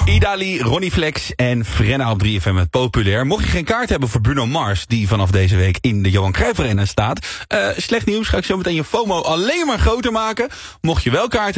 Idali, Ronnie Flex en Frenna op 3FM met Populair. Mocht je geen kaart hebben voor Bruno Mars, die vanaf deze week in de Johan Cruijff Arena staat. Slecht nieuws, ga ik zo meteen je FOMO alleen maar groter maken. Mocht je wel kaart